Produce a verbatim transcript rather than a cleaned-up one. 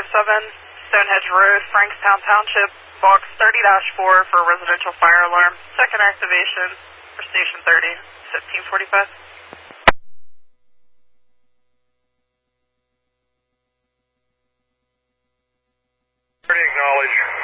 seven, Stonehenge Road, Frankstown Township, box thirty dash four for residential fire alarm. Second activation for station thirty, fifteen forty-five. Acknowledge.